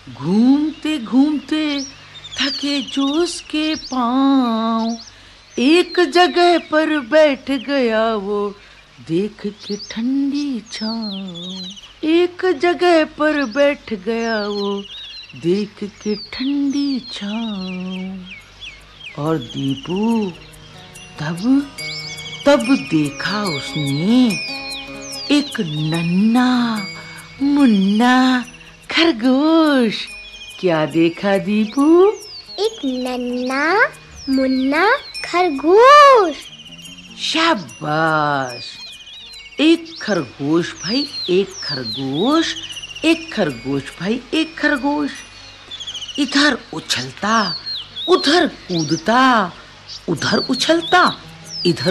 घूमते घूमते थके जोश के पाँव एक जगह पर बैठ गया वो, देख के ठंडी छाँव। एक जगह पर बैठ गया वो, देख के ठंडी छाँव। और दीपू तब तब देखा उसने एक नन्हा मुन्ना खरगोश। क्या देखा दीपू? एक नन्हा मुन्ना खरगोश। शाबाश। एक खरगोश भाई एक खरगोश, एक खरगोश भाई एक खरगोश। इधर उछलता, उधर कूदता, उधर उछलता, इधर